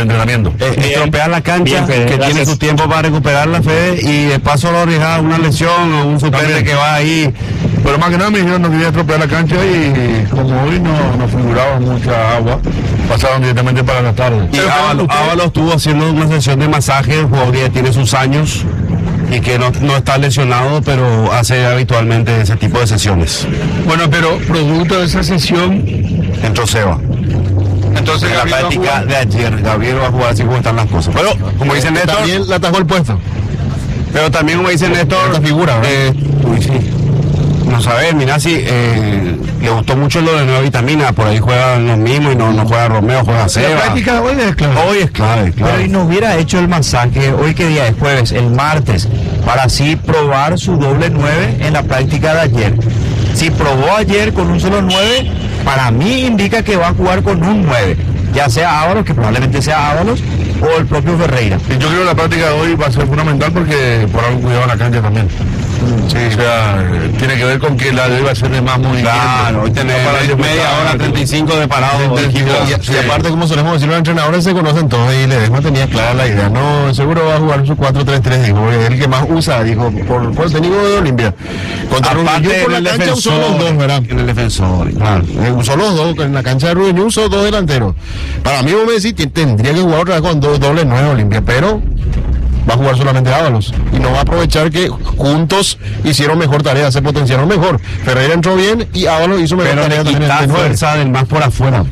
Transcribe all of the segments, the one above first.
entrenamiento. Estropear la cancha, Bien, Fede, que gracias. tiene su tiempo para recuperarla, Fede, y de paso lo arriesga una lesión o un suplente También. que va ahí. Pero más que nada me dijeron no quería estropear la cancha y como hoy no figuraba mucha agua, pasaron directamente para la tarde. Y Ábalos estuvo haciendo una sesión de masaje, el jugador ya tiene sus años y que no está lesionado, pero hace habitualmente ese tipo de sesiones. Bueno, pero producto de esa sesión, Entró Seba. entonces En la Gabriel va a práctica jugar. de ayer, Gabriel va a jugar así como están las cosas. Pero, como dice Néstor, También le atajó el puesto. pero también como dice Néstor, Esta figura, ¿verdad? uy, sí. No sabes, mira, si le gustó mucho lo de Nueva Vitamina, por ahí juegan los mismos y no juega Romeo, juega La Seba. práctica de hoy es clave. Hoy es clave, claro. Pero y no hubiera hecho el masaje, hoy qué día es, jueves, el martes, para así probar su doble 9 en la práctica de ayer. Si probó ayer con un solo 9, para mí indica que va a jugar con un 9, ya sea Ábalos, que probablemente sea Ábalos, o el propio Ferreira. Y yo creo que la práctica de hoy va a ser fundamental porque por algo cuidado en la cancha también. Sí, o sea, tiene que ver con que la de hoy va a ser de más movimiento. Claro, hoy tenés No para media hora, 35 de parado. Y aparte, como solemos decir, los entrenadores se conocen todos y Ledesma tenía clara la idea. No, seguro va a jugar su 4-3-3, dijo, es el que más usa, dijo, por el técnico de Olimpia. Contra Aparte Rubén por la en el cancha usó los dos, ¿verdad? En el defensor, claro. Usó los dos, en la cancha de Rubén usó dos delanteros. Para mí, vos me decís, tendría que jugar otra vez con dos dobles nueve Olimpia, pero va a jugar solamente Ábalos y no va a aprovechar que juntos hicieron mejor tarea, se potenciaron mejor. Ferreira entró bien y Ábalos hizo mejor Pero tarea le también. quita en el nueve. fuerza del más por afuera.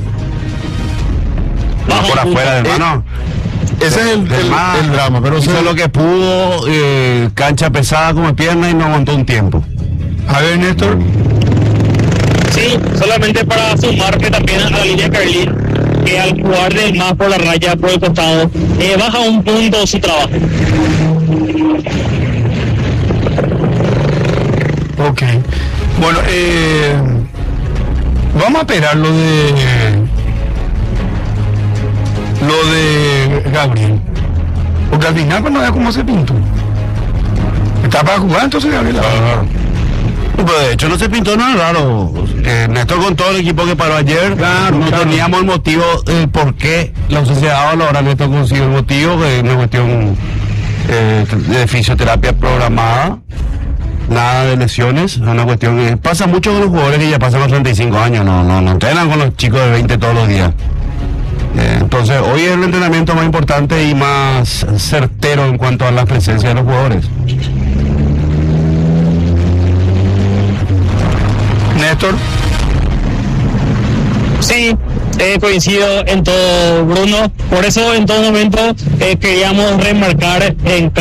Más por afuera del mano. Ese es el drama, pero hizo lo que pudo, cancha pesada como pierna y no aguantó un tiempo. A ver, Néstor, Sí, solamente para sumar que también a la línea Carlín, que al jugar del más por la raya, por el costado, baja un punto su trabajo. ok. Bueno, vamos a esperar lo de Gabriel. Porque al final cuando vea cómo se pintó. Está para jugar entonces Gabriel. Pero de hecho no se pintó nada raro. Néstor con todo el equipo que paró ayer, no teníamos el motivo por qué la ausencia de Ábalos. Ahora Néstor consiguió el motivo, que es una cuestión de fisioterapia programada. Nada de lesiones, es una cuestión que pasa mucho con los jugadores que ya pasan los 35 años, no entrenan con los chicos de 20 todos los días. Entonces hoy es el entrenamiento más importante y más certero en cuanto a la presencia de los jugadores. Néstor, Sí, coincido en todo, Bruno. Por eso en todo momento queríamos remarcar en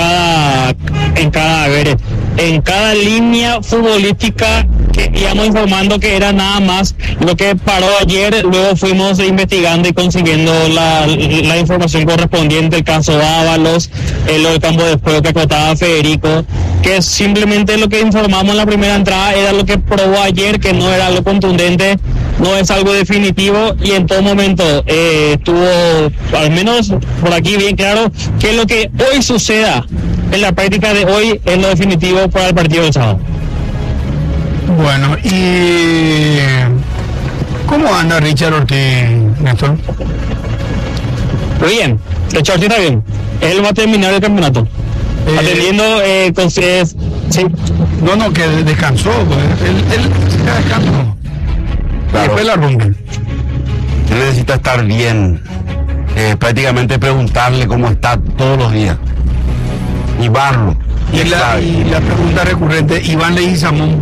cada línea futbolística que íbamos informando que era nada más lo que paró ayer. Luego fuimos investigando y consiguiendo la información correspondiente, el caso de Ábalos, lo del campo de juego que acotaba Federico, que simplemente lo que informamos en la primera entrada era lo que probó ayer, que no era algo contundente, no es algo definitivo, y en todo momento estuvo, al menos por aquí bien claro, que lo que hoy suceda en la práctica de hoy es lo definitivo para el partido del sábado. bueno, y ¿cómo anda Richard Ortiz, Néstor? Pero bien, el Ortiz está bien, él va a terminar el campeonato. Atendiendo, sí. No, que descansó, pues. Él se descansó. Claro. Después la rumba. Él necesita estar bien, prácticamente preguntarle cómo está todos los días y verlo. Y la pregunta recurrente, Iván Leguizamón.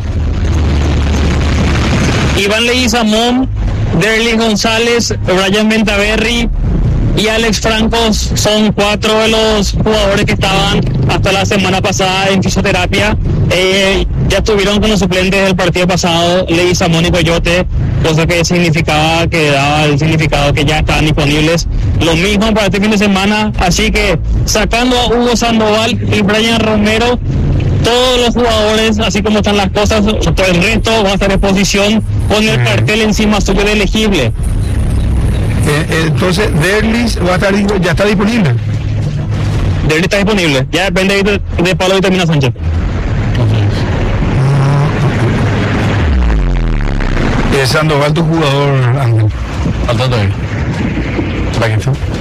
Iván Leguizamón, Derlis González, Brian Ventaverri y Alex Franco son 4 de los jugadores que estaban hasta la semana pasada en fisioterapia. Ya estuvieron con los suplentes del partido pasado, Leguizamón y Coyote, cosa que significaba, que daba el significado que ya estaban disponibles. Lo mismo para este fin de semana, así que sacando a Hugo Sandoval y Brian Romero, todos los jugadores, así como están las cosas, todo el resto va a estar en posición con el cartel encima suyo de elegible. Entonces, Derlis va a estar, ya está disponible. Derlis está disponible, ya depende de Pablo Vitamina Sánchez. Sandoval, tu jugador, Ángel. Falta todavía. ¿Para qué fue?